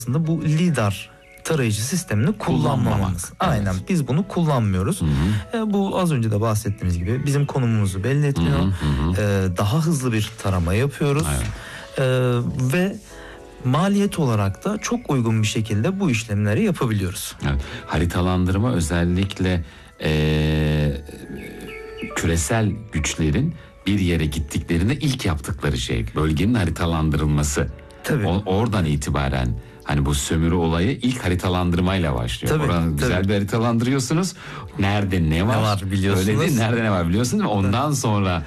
aslında bu lidar tarayıcı sistemini kullanmamamız. Aynen, evet. Biz bunu kullanmıyoruz. Bu az önce de bahsettiğimiz gibi bizim konumumuzu belli etmiyor. Daha hızlı bir tarama yapıyoruz. Ve maliyet olarak da çok uygun bir şekilde bu işlemleri yapabiliyoruz. Evet. Haritalandırma özellikle küresel güçlerin bir yere gittiklerinde ilk yaptıkları şey bölgenin haritalandırılması. Tabii. Oradan itibaren hani bu sömürü olayı ilk haritalandırmayla başlıyor. Tabii, Oranı güzel bir haritalandırıyorsunuz. Nerede ne var biliyorsunuz. Öyle değil, nerede ne var biliyorsunuz. Ondan sonra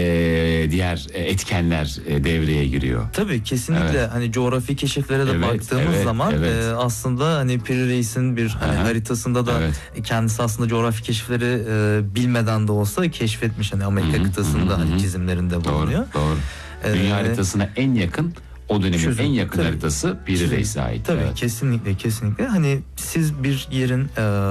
diğer etkenler devreye giriyor. Tabii, kesinlikle. Evet. Hani coğrafi keşiflere de baktığımız zaman aslında hani Piri Reis'in bir hani haritasında da kendisi aslında coğrafi keşifleri bilmeden de olsa keşfetmiş, hani Amerika kıtasında hani çizimlerinde bulunuyor. Doğru. Dünya haritasına en yakın, o dönemin en yakın haritası Piri Reis'e ait. Tabii, kesinlikle. Hani siz bir yerin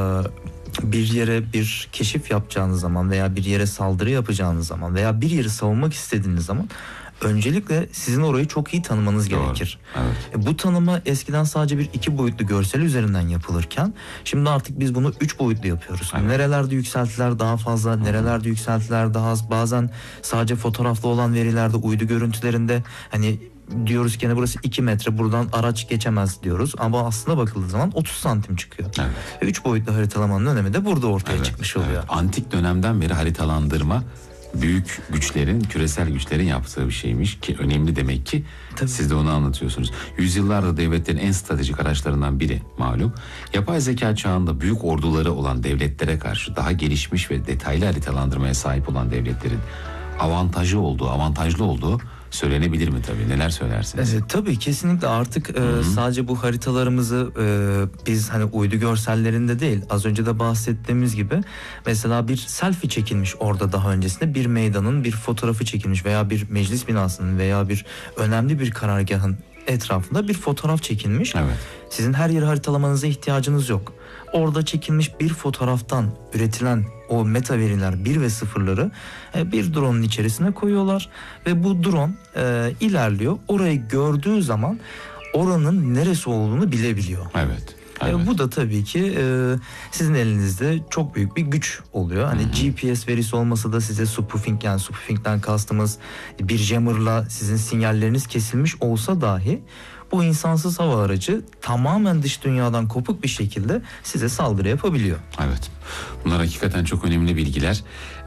bir yere bir keşif yapacağınız zaman veya bir yere saldırı yapacağınız zaman veya bir yeri savunmak istediğiniz zaman öncelikle sizin orayı çok iyi tanımanız gerekir. Evet. Bu tanıma eskiden sadece bir 2 boyutlu görsel üzerinden yapılırken şimdi artık biz bunu 3 boyutlu yapıyoruz. Evet. Nerelerde yükseltiler daha fazla, nerelerde yükseltiler daha az, bazen sadece fotoğraflı olan verilerde, uydu görüntülerinde hani diyoruz ki burası 2 metre, buradan araç geçemez diyoruz ama aslında bakıldığı zaman 30 santim çıkıyor. Evet. 3 boyutlu haritalamanın önemi de burada ortaya çıkmış oluyor. Evet. Antik dönemden beri haritalandırma büyük güçlerin, küresel güçlerin yaptığı bir şeymiş ki önemli demek ki. Tabii. Siz de onu anlatıyorsunuz. Yüzyıllardır devletlerin en stratejik araçlarından biri malum. Yapay zeka çağında büyük orduları olan devletlere karşı daha gelişmiş ve detaylı haritalandırmaya sahip olan devletlerin avantajlı olduğu söylenebilir mi tabii? Neler söylersiniz? Tabii, kesinlikle artık sadece bu haritalarımızı biz hani uydu görsellerinde değil, az önce de bahsettiğimiz gibi mesela bir selfie çekilmiş orada daha öncesinde, bir meydanın bir fotoğrafı çekilmiş veya bir meclis binasının veya bir önemli bir karargahın etrafında bir fotoğraf çekilmiş. Evet. Sizin her yeri haritalamanıza ihtiyacınız yok. Orada çekilmiş bir fotoğraftan üretilen o meta veriler 1 ve 0'ları bir drone'un içerisine koyuyorlar ve bu drone ilerliyor. Orayı gördüğü zaman oranın neresi olduğunu bilebiliyor. Evet. Bu da tabii ki sizin elinizde çok büyük bir güç oluyor. Hani GPS verisi olmasa da size spoofing, yani spoofing'den kastımız bir jammer'la sizin sinyalleriniz kesilmiş olsa dahi bu insansız hava aracı tamamen dış dünyadan kopuk bir şekilde size saldırı yapabiliyor. Evet. Bunlar hakikaten çok önemli bilgiler.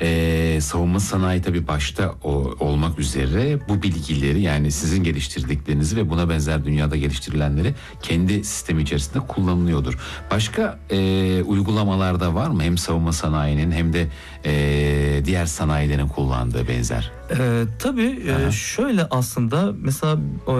Savunma sanayi tabii başta olmak üzere bu bilgileri, yani sizin geliştirdiklerinizi ve buna benzer dünyada geliştirilenleri kendi sistemi içerisinde kullanılıyordur. Başka uygulamalarda var mı? Hem savunma sanayinin hem de diğer sanayilerin kullandığı benzer. Tabii şöyle aslında mesela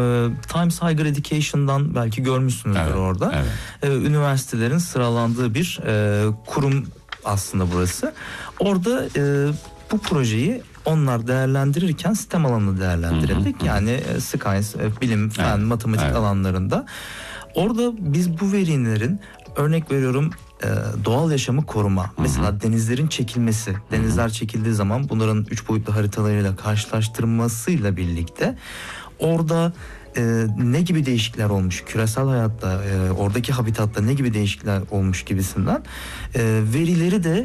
Times Higher Education'dan belki görmüşsünüzdür orada. Evet. Üniversitelerin sıralandığı bir kurum aslında burası. Orada bu projeyi onlar değerlendirirken sistem alanını değerlendirildik. Yani science, bilim, fen, matematik alanlarında. Orada biz bu verilerin, örnek veriyorum, doğal yaşamı koruma. Mesela denizlerin çekilmesi. Denizler çekildiği zaman bunların 3 boyutlu haritalarıyla karşılaştırmasıyla birlikte orada ne gibi değişiklikler olmuş küresel hayatta, oradaki habitatta ne gibi değişiklikler olmuş gibisinden verileri de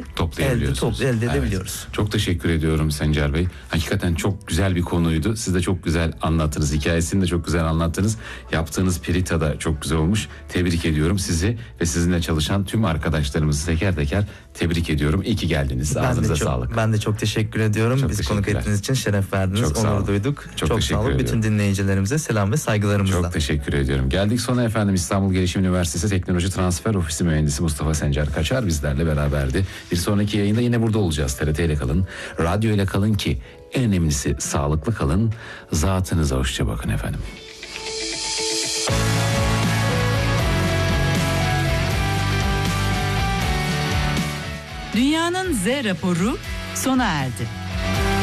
elde edebiliyoruz. Çok teşekkür ediyorum Sencer Bey. Hakikaten çok güzel bir konuydu. Siz de çok güzel anlattınız. Hikayesini de çok güzel anlattınız. Yaptığınız Pirita da çok güzel olmuş. Tebrik ediyorum sizi ve sizinle çalışan tüm arkadaşlarımızı teker teker tebrik ediyorum. İyi ki geldiniz. Ağzınıza sağlık. Ben de çok teşekkür ediyorum. Bizi konuk ettiğiniz için şeref verdiniz. Onur duyduk. Çok sağ olun. Bütün dinleyicilerimize selam ve saygılarımızla. Çok teşekkür ediyorum. Geldik sona efendim. İstanbul Gelişim Üniversitesi Teknoloji Transfer Ofisi Mühendisi Mustafa Sencer Kaçar bizlerle beraberdi. Bir sonraki yayında yine burada olacağız. TRT ile kalın, radyo ile kalın ki en önemlisi sağlıklı kalın. Zatınıza hoşça bakın efendim. Dünyanın Z raporu sona erdi.